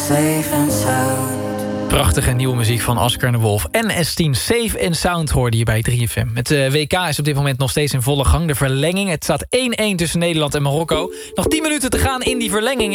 safe and sound. Prachtige nieuwe muziek van Oscar en de Wolf. En S10, Safe and Sound hoorde je bij 3FM. Het WK is op dit moment nog steeds in volle gang. De verlenging, het staat 1-1 tussen Nederland en Marokko. Nog 10 minuten te gaan in die verlenging.